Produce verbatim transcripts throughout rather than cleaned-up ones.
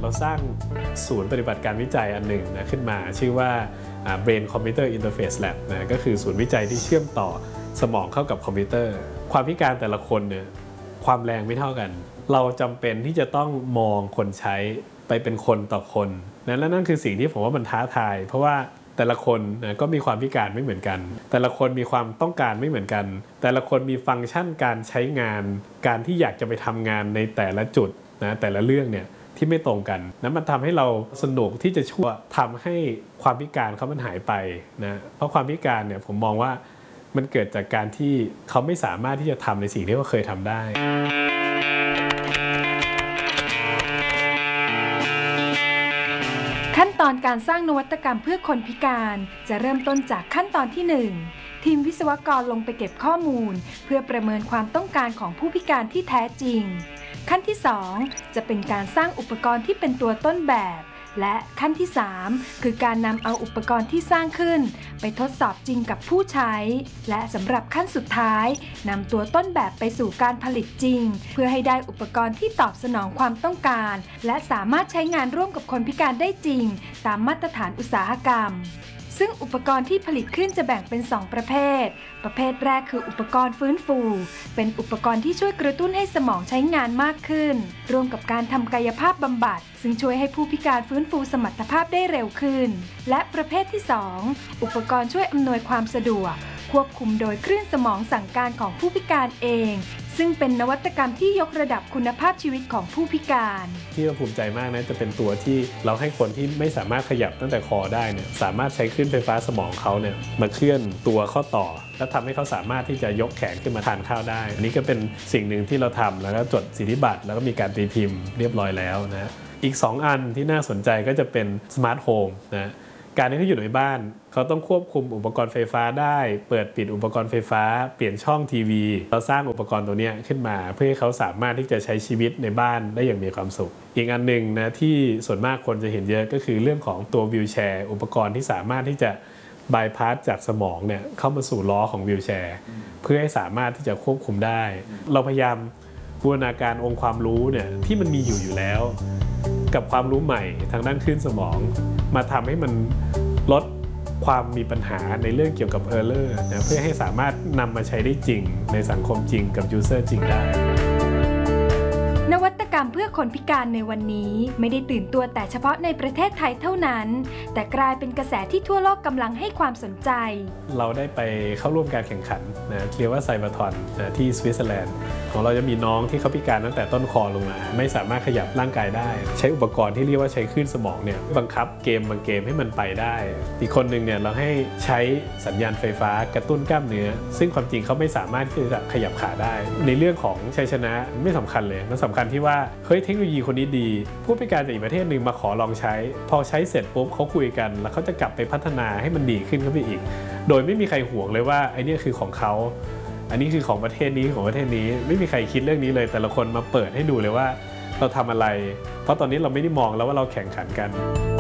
เราสร้างศูนย์ปฏิบัติการวิจัยอันหนึ่งนะขึ้นมาชื่อว่า Brain Computer Interface Lab นะก็คือศูนย์วิจัยที่เชื่อมต่อสมองเข้ากับคอมพิวเตอร์ความพิการแต่ละคนเนี่ยความแรงไม่เท่ากันเราจำเป็นที่จะต้องมองคนใช้ไปเป็นคนต่อคนนะและนั่นคือสิ่งที่ผมว่ามันท้าทายเพราะว่าแต่ละคนนะก็มีความพิการไม่เหมือนกันแต่ละคนมีความต้องการไม่เหมือนกันแต่ละคนมีฟังก์ชันการใช้งานการที่อยากจะไปทำงานในแต่ละจุดนะแต่ละเรื่องเนี่ยที่ไม่ตรงกันนะมันทำให้เราสนุกที่จะช่วยทำให้ความพิการเขามันหายไปนะเพราะความพิการเนี่ยผมมองว่ามันเกิดจากการที่เขาไม่สามารถที่จะทำในสิ่งที่เขาเคยทำได้ขั้นตอนการสร้างนวัตกรรมเพื่อคนพิการจะเริ่มต้นจากขั้นตอนที่หนึ่งทีมวิศวกรลงไปเก็บข้อมูลเพื่อประเมินความต้องการของผู้พิการที่แท้จริงขั้นที่สองจะเป็นการสร้างอุปกรณ์ที่เป็นตัวต้นแบบและขั้นที่สามคือการนำเอาอุปกรณ์ที่สร้างขึ้นไปทดสอบจริงกับผู้ใช้และสำหรับขั้นสุดท้ายนำตัวต้นแบบไปสู่การผลิตจริงเพื่อให้ได้อุปกรณ์ที่ตอบสนองความต้องการและสามารถใช้งานร่วมกับคนพิการได้จริงตามมาตรฐานอุตสาหกรรมซึ่งอุปกรณ์ที่ผลิตขึ้นจะแบ่งเป็นสองประเภทประเภทแรกคืออุปกรณ์ฟื้นฟูเป็นอุปกรณ์ที่ช่วยกระตุ้นให้สมองใช้งานมากขึ้นร่วมกับการทำกายภาพบำบัดซึ่งช่วยให้ผู้พิการฟื้นฟูสมรรถภาพได้เร็วขึ้นและประเภทที่สองอุปกรณ์ช่วยอำนวยความสะดวกควบคุมโดยคลื่นสมองสั่งการของผู้พิการเองซึ่งเป็นนวัตกรรมที่ยกระดับคุณภาพชีวิตของผู้พิการที่เราภูมิใจมากนะจะเป็นตัวที่เราให้คนที่ไม่สามารถขยับตั้งแต่คอได้เนี่ยสามารถใช้คลื่นไฟฟ้าสมองเขาเนี่ยมาเคลื่อนตัวข้อต่อและทำให้เขาสามารถที่จะยกแขนขึ้นมาทานข้าวได้อันนี้ก็เป็นสิ่งหนึ่งที่เราทำแล้วก็จดสิทธิบัตรแล้วก็มีการตีพิมพ์เรียบร้อยแล้วนะอีกสองอันที่น่าสนใจก็จะเป็นสมาร์ทโฮมนะการที่เขาอยู่ในบ้านเขาต้องควบคุมอุปกรณ์ไฟฟ้าได้เปิดปิดอุปกรณ์ไฟฟ้าเปลี่ยนช่องทีวีเราสร้างอุปกรณ์ตัวนี้ขึ้นมาเพื่อให้เขาสามารถที่จะใช้ชีวิตในบ้านได้อย่างมีความสุขอีกอันหนึ่งนะที่ส่วนมากคนจะเห็นเยอะก็คือเรื่องของตัววีลแชร์อุปกรณ์ที่สามารถที่จะบายพาสจากสมองเนี่ยเข้ามาสู่ล้อของวีลแชร์เพื่อให้สามารถที่จะควบคุมได้เราพยายามบูรณาการองค์ความรู้เนี่ยที่มันมีอยู่อยู่แล้วกับความรู้ใหม่ทางด้านคลื่นสมองมาทำให้มันลดความมีปัญหาในเรื่องเกี่ยวกับ Error นะเพื่อให้สามารถนำมาใช้ได้จริงในสังคมจริงกับ User จริงได้นวัตกรรมเพื่อคนพิการในวันนี้ไม่ได้ตื่นตัวแต่เฉพาะในประเทศไทยเท่านั้นแต่กลายเป็นกระแสที่ทั่วโลกกำลังให้ความสนใจเราได้ไปเข้าร่วมการแข่งขันนะเรียกว่าไซบาทอนนะที่สวิตเซอร์แลนด์ของเราจะมีน้องที่เขาพิการตั้งแต่ต้นคอลงมาไม่สามารถขยับร่างกายได้ใช้อุปกรณ์ที่เรียกว่าใช้คลื่นสมองเนี่ยบังคับเกมบางเกมให้มันไปได้อีกคนหนึ่งเนี่ยเราให้ใช้สัญญาณไฟฟ้ากระตุ้นกล้ามเนื้อซึ่งความจริงเขาไม่สามารถที่จะขยับขาได้ในเรื่องของชัยชนะไม่สำคัญเลยมันสำคัญที่ว่าเฮ้ยเทคโนโลยีคนนี้ดีผู้พิการจากอีกประเทศหนึ่งมาขอลองใช้พอใช้เสร็จปุ๊บเขาคุยกันแล้วเขาจะกลับไปพัฒนาให้มันดีขึ้นเข้าไปอีกโดยไม่มีใครห่วงเลยว่าไอ้นี่คือของเขาอันนี้คือของประเทศนี้ของประเทศนี้ไม่มีใครคิดเรื่องนี้เลยแต่ละคนมาเปิดให้ดูเลยว่าเราทำอะไรเพราะตอนนี้เราไม่ได้มองแล้วว่าเราแข่งขันกัน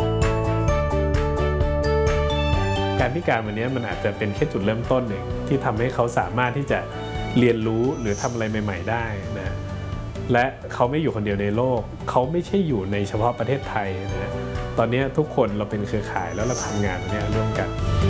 การพิการวันนี้มันอาจจะเป็นแค่จุดเริ่มต้นเองที่ทำให้เขาสามารถที่จะเรียนรู้หรือทำอะไรใหม่ๆได้นะและเขาไม่อยู่คนเดียวในโลกเขาไม่ใช่อยู่ในเฉพาะประเทศไทยนะตอนนี้ทุกคนเราเป็นเครือข่ายแล้วเราทำงานเนี่ยร่วมกัน